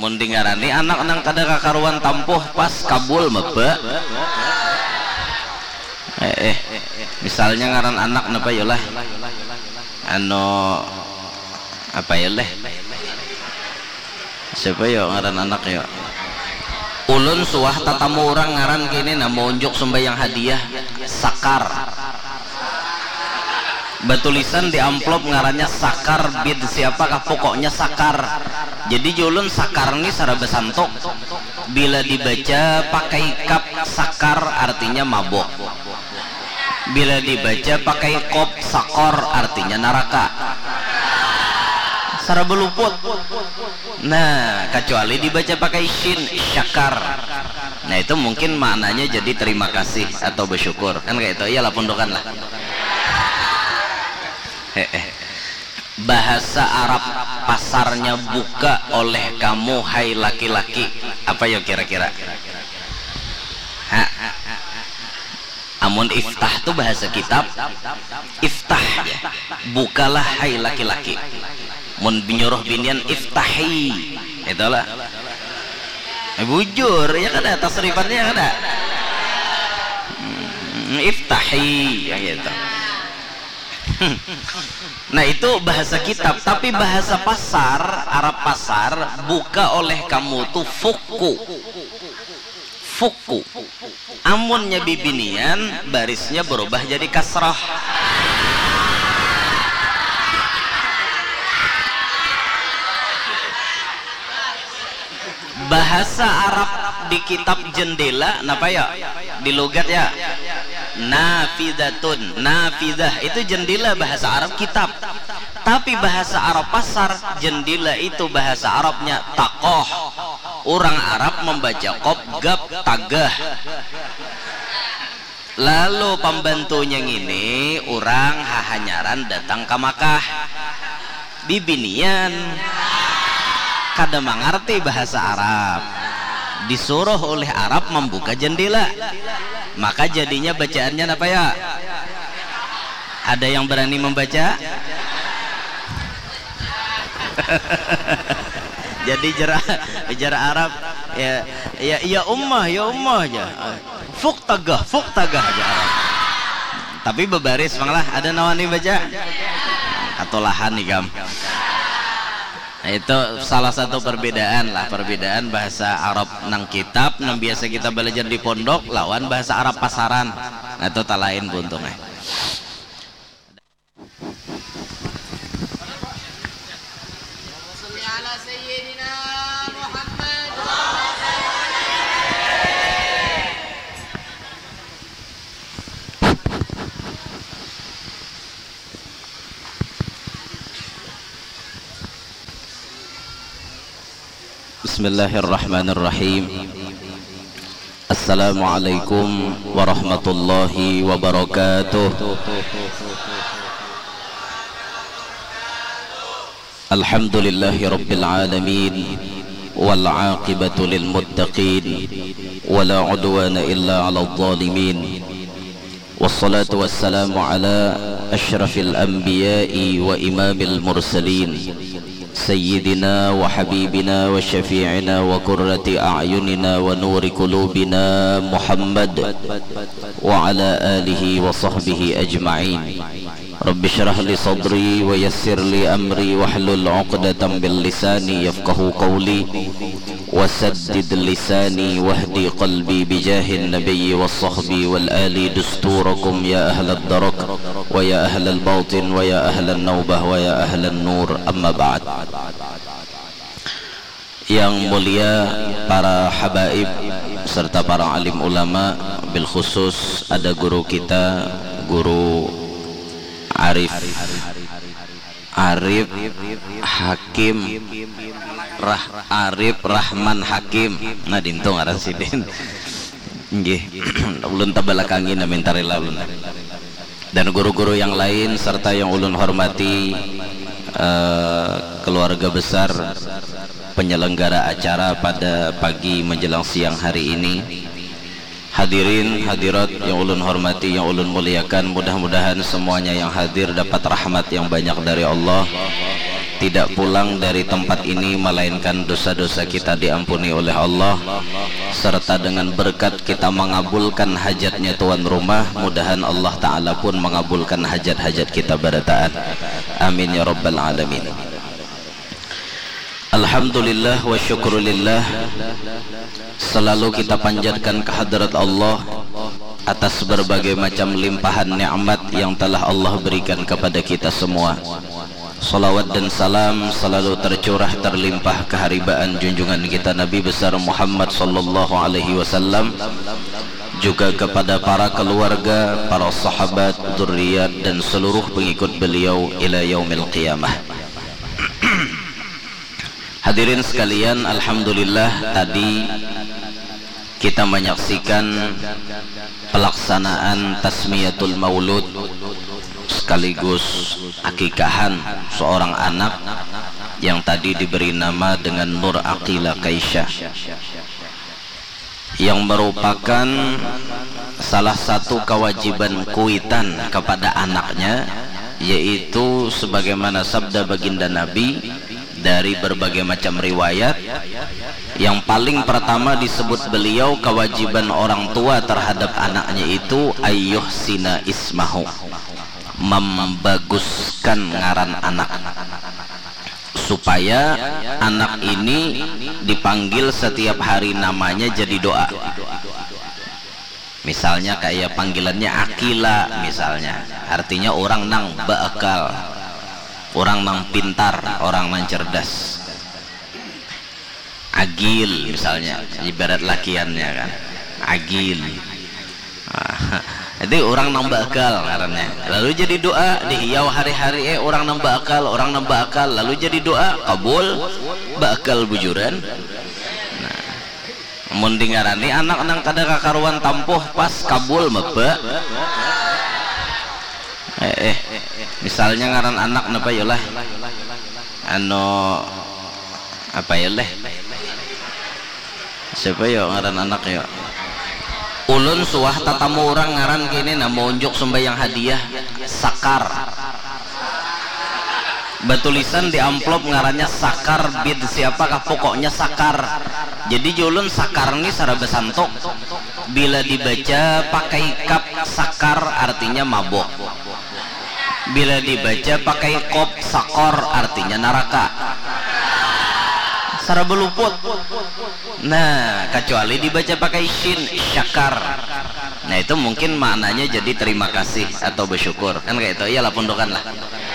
mun dingarani anak nang kada kakaruan tampuh pas kabul mebe misalnya ngaran anak napa yolah anu apa ya leh siapa ya ngaran anak ya ulun suah tatamu orang ngaran kini nama unjuk sembahyang hadiah Sakar batulisan di amplop ngarannya Sakar bid siapakah pokoknya Sakar. Jadi julun Sakar ini secara besantok bila dibaca pakai kap Sakar artinya mabok, bila dibaca pakai kop Sakor artinya neraka secara beluput. Nah kecuali dibaca pakai shin Syakar, nah itu mungkin maknanya jadi terima kasih atau bersyukur kan kayak itu. Iyalah pondokan lah. Bahasa Arab pasarnya buka oleh kamu hai laki-laki, apa ya kira-kira? Amun iftah tuh bahasa kitab, iftah ya, bukalah hai laki-laki. Mun binyuruh binian iftahi, itulah. Bujur ya kan ada tasrifannya ada. Iftahi ya gitu. Nah itu bahasa kitab, tapi bahasa pasar, Arab pasar buka oleh kamu tuh fuku. Fuku. Amunnya bibinian barisnya berubah jadi kasrah. Bahasa Arab di kitab jendela napa ya? Di logat ya. Nafidatun, nafidah itu jendela bahasa Arab kitab. Tapi bahasa Arab pasar jendela itu bahasa Arabnya takoh. Orang Arab membaca qaf gab tagah. Lalu pembantunya ini orang hahanyaran datang ke Makkah. Bibinian kada mengerti bahasa Arab, disuruh oleh Arab membuka jendela, maka jadinya bacaannya apa ya? Ada yang berani membaca? Jadi jara Arab ya ummah aja. Fuk tagah aja Arab. Tapi bebaris manglah ada nawani baca atau lahan nih gam. Nah, itu salah satu perbedaan bahasa Arab nang kitab nang biasa kita belajar di pondok lawan bahasa Arab pasaran. Nah, itu tak lain buntungnya. Bismillahirrahmanirrahim. Assalamualaikum warahmatullahi wabarakatuh. Alhamdulillahi rabbil alamin wal aqibatu lil muttaqin wala udwana illa 'alal zalimin. Wassalatu wassalamu ala asyrafil anbiya'i wa imamil mursalin سيدنا وحبيبنا وشفيعنا وقرة أعيننا ونور قلوبنا محمد وعلى آله وصحبه أجمعين. رب اشرح لي صدري ويسر لي أمري واحلل عقدة من لساني يفقه قولي وسدد لساني واهدي قلبي بجاه النبي والصحب والآل دستوركم يا أهل الدرك ويا أهل الباطن ويا أهل النوبة ويا أهل النور. أما بعد. Yang mulia para habaib serta para alim ulama, bil khusus ada guru kita, Guru Arif Hakim Arif Rahman Hakim. Nah dintu ngaran sidin nggih ulun tabalakangi na mintarela ulun, dan guru-guru yang lain serta yang ulun hormati, keluarga besar penyelenggara acara pada pagi menjelang siang hari ini, hadirin hadirat yang ulun hormati, yang ulun muliakan, mudah-mudahan semuanya yang hadir dapat rahmat yang banyak dari Allah, tidak pulang dari tempat ini melainkan dosa-dosa kita diampuni oleh Allah, serta dengan berkat kita mengabulkan hajatnya tuan rumah. Mudahan Allah Ta'ala pun mengabulkan hajat-hajat kita pada taat. Amin ya rabbal alamin. Alhamdulillah wa syukrulillah, selalu kita panjatkan kehadrat Allah atas berbagai macam limpahan nikmat yang telah Allah berikan kepada kita semua. Salawat dan salam selalu tercurah terlimpah keharibaan junjungan kita Nabi besar Muhammad sallallahu alaihi wasallam, juga kepada para keluarga, para sahabat, dzurriyyat dan seluruh pengikut beliau ila yaumil qiyamah. Hadirin sekalian, alhamdulillah tadi kita menyaksikan pelaksanaan tasmiyatul maulud sekaligus akikahan seorang anak yang tadi diberi nama dengan Nur Aqila Kaisyah, yang merupakan salah satu kewajiban kuitan kepada anaknya, yaitu sebagaimana sabda baginda Nabi dari berbagai macam riwayat. Yang paling pertama disebut beliau, kewajiban orang tua terhadap anaknya itu ayyuhsina ismahu, membaguskan ngaran anak, supaya anak ini dipanggil setiap hari namanya jadi doa. Misalnya kayak panggilannya Akila misalnya, artinya orang nang bakal, orang nang pintar, orang nang cerdas. Agil misalnya, ibarat lakiannya kan, agil. Jadi orang nambah akal karena lalu jadi doa di iyau hari-hari orang nambah akal, orang nambah akal, lalu jadi doa kabul bakal bujuran. Nah, mun dingarani anak nang kada kakaruan tampuh pas kabul mebe. Misalnya ngaran anak napa yolah, apa yolah, siapa yo ngaran anak yo? Ulun suah tatamu orang ngaran kini nama unjuk sembahyang hadiah Sakar, betulisan di amplop ngarannya Sakar bin siapakah, pokoknya Sakar. Jadi julun Sakar ini secara besantok bila dibaca pakai kap Sakar artinya mabok, bila dibaca pakai kop Sakor artinya neraka, secara beluput. Nah, kecuali dibaca pakai shin syakar, nah itu mungkin maknanya jadi terima kasih atau bersyukur kan, kayak itu iyalah pondokan lah.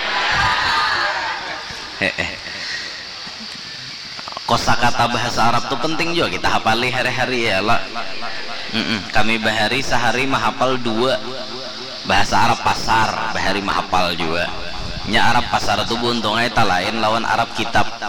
Kosakata bahasa Arab tuh penting juga kita hafali hari-hari ya lah. Kami bahari sehari mahafal 2 bahasa Arab pasar, bahari mahafal juga nya Arab pasar tuh buntungnya tak lain lawan Arab kitab.